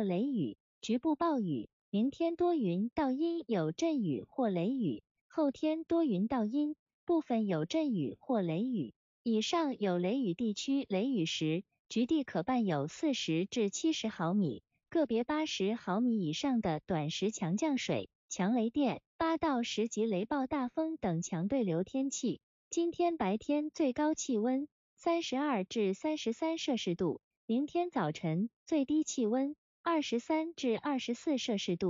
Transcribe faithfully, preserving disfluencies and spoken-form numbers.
或雷雨，局部暴雨。明天多云到阴有阵雨或雷雨，后天多云到阴，部分有阵雨或雷雨。以上有雷雨地区雷雨时，局地可伴有四十至七十毫米，个别八十毫米以上的短时强降水、强雷电、八到十级雷暴大风等强对流天气。今天白天最高气温三十二至三十三摄氏度，明天早晨最低气温二十三至二十四摄氏度。